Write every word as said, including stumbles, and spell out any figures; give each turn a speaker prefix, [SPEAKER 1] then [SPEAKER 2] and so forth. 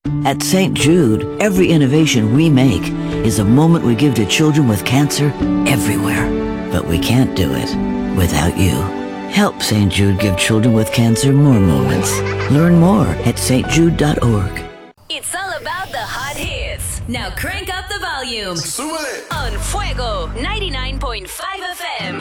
[SPEAKER 1] At Saint Jude, every innovation we make is a moment we give to children with cancer everywhere. But we can't do it without you. Help Saint Jude give children with cancer more moments. Learn more at s t jude dot org.
[SPEAKER 2] It's all about the hot hits. Now crank up the volume.
[SPEAKER 3] Súbele.
[SPEAKER 2] On Fuego ninety-nine point five F M.